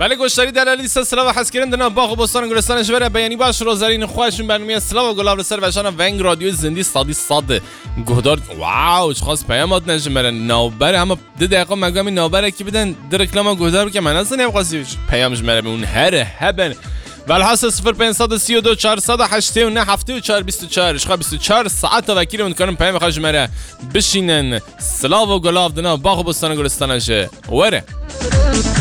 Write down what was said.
بله گوشتاری در لیست سلاو حس کردن دنا باغ و بستان گلستان جبر بیانی باش روزارین خواشون برنامه سلاو گلاب رسر وشان ونگ رادیو زندی صاد گهدار واو چه خاص پیامات نجمره نوبر اما 2 دقیقه مگامی نوبره کی بدن در رکلام گهدار که من اصلا نمی‌خواستیش پیامش مره اون هر هبن والحاصل 0532 489 74 24 اشخا 24 ساعت وکیل میکنم پیام خواهش مره بشینن سلاو و گلاب دنا باغ و بستان گلستانشه وره